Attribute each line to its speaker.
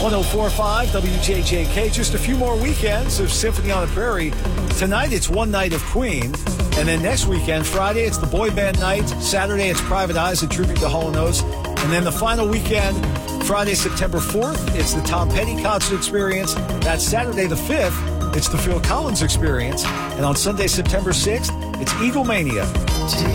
Speaker 1: 104.5 WJJK. Just a few more weekends of Symphony on the Prairie. Tonight, it's one night of Queen. And then next weekend, Friday, it's the boy band night. Saturday, it's Private Eyes, a tribute to Hall & Oates. And then the final weekend, Friday, September 4th, it's the Tom Petty Concert Experience. That's Saturday the 5th, it's the Phil Collins Experience. And on Sunday, September 6th, it's Eaglemania.